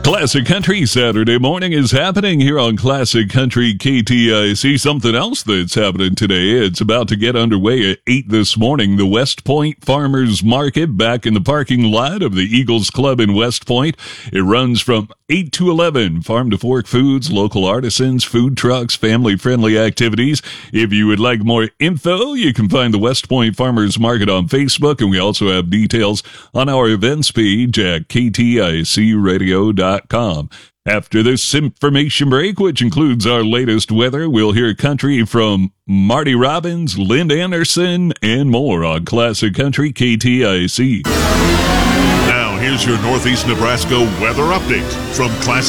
Classic Country Saturday morning is happening here on Classic Country KTIC. Something else that's happening today. It's about to get underway at 8 this morning. The West Point Farmers Market back in the parking lot of the Eagles Club in West Point. It runs from 8 to 11. Farm to fork foods, local artisans, food trucks, family-friendly activities. If you would like more info, you can find the West Point Farmers Market on Facebook, and we also have details on our events page at KTICradio.com. After this information break, which includes our latest weather, we'll hear country from Marty Robbins, Lynn Anderson, and more on Classic Country KTIC. Now, here's your Northeast Nebraska weather update from Classic